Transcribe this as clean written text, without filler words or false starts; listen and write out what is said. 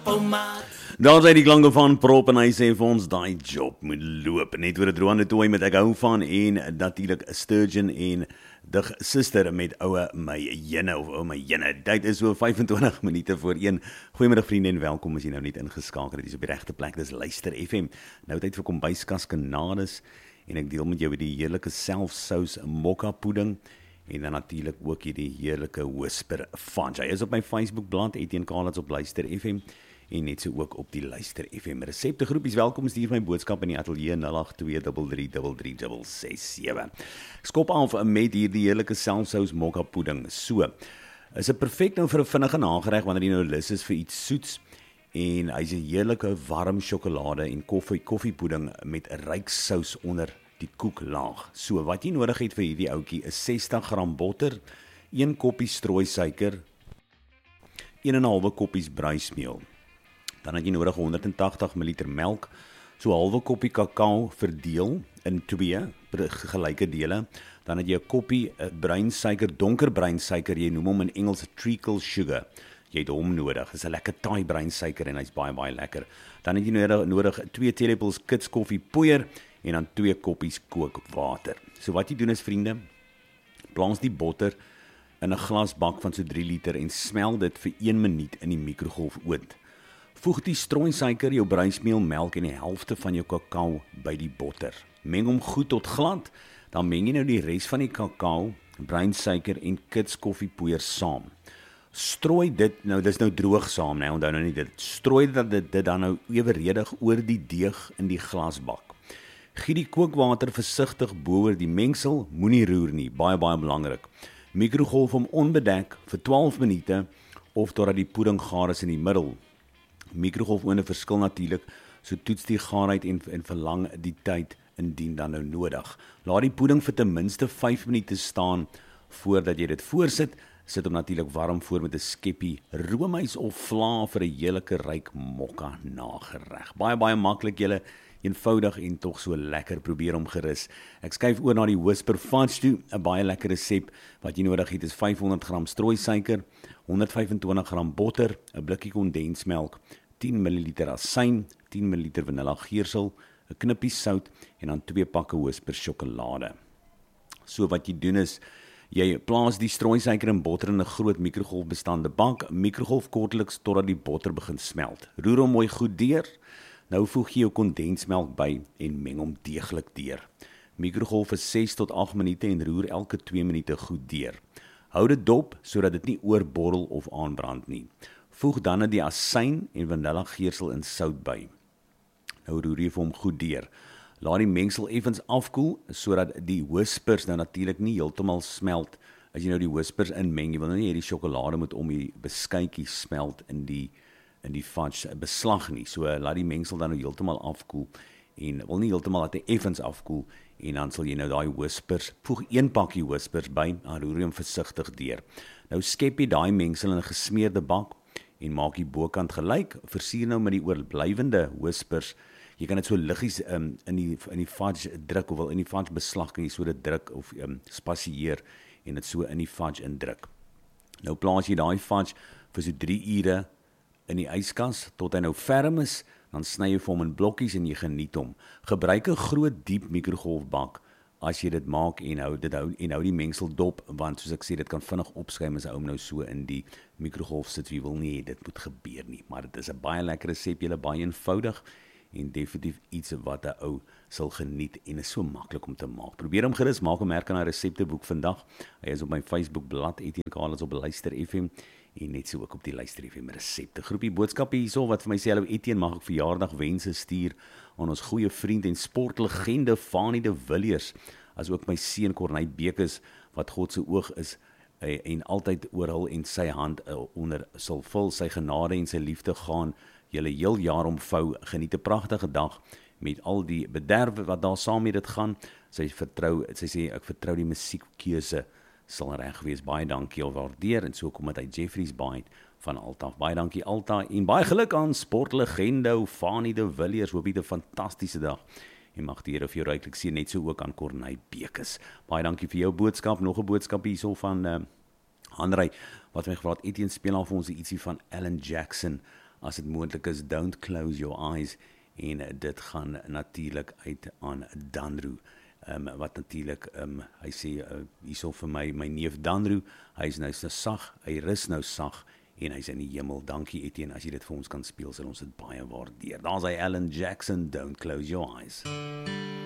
Daar sy die klanke van Prop en hy sê vir ons die job moet loop. Net oor 'n droane tooi met ek hou van en natuurlik Sturgeon en dig suster met oue my jenne of ou my jenne. Dit is so 25 minute voor 1. Goeiemiddag vriende en welkom as jy nou net ingeskakel het. Dis op die regte plek. Dis Luister FM. Nou tyd vir kombuiskas kanades en ek deel met jou die heerlike selfsous mokka pudding. En dan natuurlik ook hierdie heerlike Whisper Fudge. Hy is op my Facebookblad Etienne Kalats op Luister FM en net so ook op die Luister FM reseptegroepies. Welkom, stuur my boodskap in die ateljee 082333367. Ek skop af met hierdie heerlike selfsous mokka pudding. So, is 'n perfek nou vir 'n vinnige nagereg wanneer jy nou lus is vir iets soets. En hy's 'n heerlike warm sjokolade en koffiepudding met 'n ryk sous onder die koeklaag. So, wat jy nodig het vir hierdie ouetjie is 60 gram botter, 1 koppie strooisuiker, 1,5 koppies bruismeel. Dan het jy nodig 180 ml melk, so 'n halwe koppie kakao verdeel in 2 gelyke dele. Dan het jy 'n koppie breinsuiker, donker breinsuiker, jy noem hom in Engels treacle sugar. Jy het hom nodig. Dis 'n lekker taai breinsuiker en hy's baie lekker. Dan het jy nodig 2 teelepels kits koffie poeier en dan 2 koppies kookwater. So wat jy doen is vriende, plaas die botter in 'n glasbak van so 3 liter en smel dit vir 1 minuut in die mikrogolfoond. Voeg die strooisuiker, jou bruismeel, melk en die helfte van jou kakao by die botter. Meng hom goed tot glad, dan meng jy nou die res van die kakao, bruinsuiker en kits koffiepoeier saam. Strooi dit, nou dis nou droog saam, nee, onthou nou nie dit. Strooi dit dan nou eweredig oor die deeg in die glasbak. Giet die kookwater versigtig bo-oor die mengsel, moenie roer nie, baie belangrik. Mikrogolf hom onbedek vir 12 minute of totdat die pudding gaar is in die middel. Mikrogolfoonde verskil natuurlik, so toets die gaarheid en verlang die tyd indien dan nou nodig. Laat die pudding vir ten minste 5 minute staan voordat jy dit voorsit. Sit hom natuurlik warm voor met 'n skeppie roomys of vla vir 'n heerlike ryk mokka nagereg. Baie maklik julle, eenvoudig en tog so lekker, probeer hom gerus. Ek skuif oor na die Whisper Fudge toe, 'n baie lekker resep. Wat jy nodig het is 500 gram strooisuiker, 125 gram botter, 'n blikkie kondensmelk, 10 ml asyn, 10 ml vanilla geursel, 'n knippie sout en dan 2 pakke Whisper sjokolade. So wat jy doen is, jy plaas die strooisuiker en botter in 'n groot mikrogolfbestaande bak, mikrogolf kortliks totdat die botter begin smelt. Roer hom mooi goed deur. Nou voeg jy jou kondensmelk by en meng hom deeglik deur. Mikrogolf vir 6 tot 8 minute en roer elke 2 minute goed deur. Hou dit dop sodat dit nie oorborrel of aanbrand nie. Voeg dan die asyn en vanilla geursel en sout by. Nou roer jy vir hom goed deur. Laat die mengsel effens afkoel sodat die whispers nou natuurlik nie heeltemal smelt as jy nou die whispers inmeng. Jy wil nou nie hê die sjokolade moet om die beskuitjie smelt in die fudge beslag nie. So laat die mengsel dan nou heeltemal afkoel en wil nie heeltemal laat hy effens afkoel en dan sal jy nou daai whispers, voeg 1 pakkie whispers by, en roer hom versigtig deur. Nou skep jy daai mengsel in 'n gesmeerde bak en maak die bokant gelyk. Versier nou met die oorblywende whispers. Jy kan dit so liggies in die fudge druk of wel in die fudge beslag kan jy so dit druk of spasieer en dit so in die fudge indruk. Nou plaas jy daai fudge vir so 3 ure in die yskas tot hy nou ferm is, dan sny jy hom in blokkies en jy geniet hom. Gebruik 'n groot diep mikrogolfbak as jy dit maak en hou die mengsel dop, want soos ek sê, dit kan vinnig opskuim as 'n ou nou so in die mikrogolf sit. Wie wil nie dit moet gebeur nie, maar dit is 'n baie lekker resep, julle, baie eenvoudig en definitief iets wat 'n ou sal geniet en is so maklik om te maak. Probeer hom gerus, maak 'n merk aan 'n resepteboek vandag. Hy is op my Facebookblad Etienne Kalats op Luister FM en net so ook op die Luister FM resepte groepie. Boodskappe hierso wat vir my sê, hallo Etienne, mag ek verjaardag wense stuur aan ons goeie vriend en sportlegende Fanie de Villiers, as ook my seun Corneil Bekes, wat God se oog is en altyd oral en sy hand onder sal vul, sy genade en sy liefde gaan julle heel jaar omvou. Geniet 'n pragtige dag met al die bederwe wat daar saam met dit gaan. Sy sê ek vertrou die musiekkeuse sal reg wees. Baie dankie, al waardeer, en so kom dit uit Jeffreys Bay van Alta. Baie dankie Alta en baie geluk aan sportlegende Fanie de Villiers. Hoop jy 'n fantastiese dag en mag die Here vir jou ryklik seën, net so ook aan Corneil Bekes. Baie dankie vir jou boodskap. Nog 'n boodskap hierso van Hanrey wat my gevra het, Etienne, speel nou vir ons ietsie van Alan Jackson as dit moontlik is, don't close your eyes, en dit gaan natuurlik uit aan Danru, wat natuurlik, hy sê, hierso vir my neef Danru, hy is nou so sag, hy rus nou sag, en hy's in die hemel. Dankie Etienne, as jy dit vir ons kan speel, sal ons dit baie waardeer. Daar's hy Alan Jackson, don't close your eyes.